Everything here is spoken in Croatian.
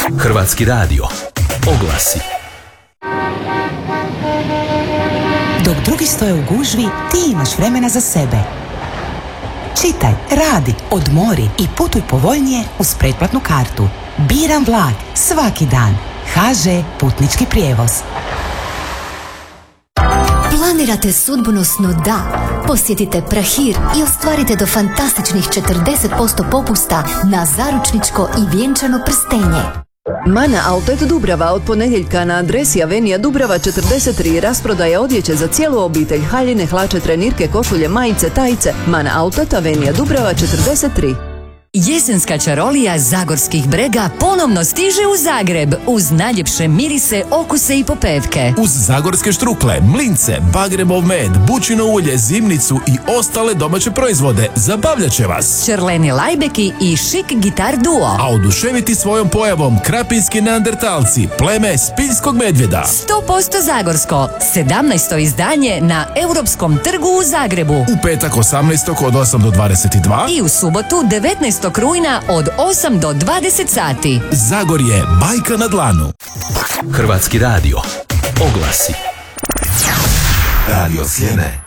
Hrvatski radio. Oglasi. Dok drugi stoje u gužvi, ti imaš vremena za sebe. Čitaj, radi, odmori i putuj povoljnije uz pretplatnu kartu. Biram vlak svaki dan. HŽ Putnički prijevoz. Planirate sudbonosno da? Posjetite Prahir i ostvarite do fantastičnih 40% popusta na zaručničko i vjenčano prstenje. Mana Outlet Dubrava od ponedjeljka na adresi Avenija Dubrava 43 rasprodaje odjeće za cijelu obitelj, haljine, hlače, trenirke, košulje, majice, tajice. Mana Outlet Avenija Dubrava 43. Jesenska čarolija Zagorskih brega ponovno stiže u Zagreb uz najljepše mirise, okuse i popevke. Uz zagorske štrukle, mlince, bagrebov med, bućino ulje, zimnicu i ostale domaće proizvode zabavljat će vas. Čerleni lajbeki i šik gitar duo. A oduševiti svojom pojavom krapinski neandertalci, pleme Spiljskog medvjeda. 100% zagorsko, 17. izdanje na Europskom trgu u Zagrebu. U petak 18. od 8 do 22. I u subotu 19. rujna od 8 do 20 sati. Zagorje, bajka na dlanu. Hrvatski radio. Oglasi. Radio Sljeme.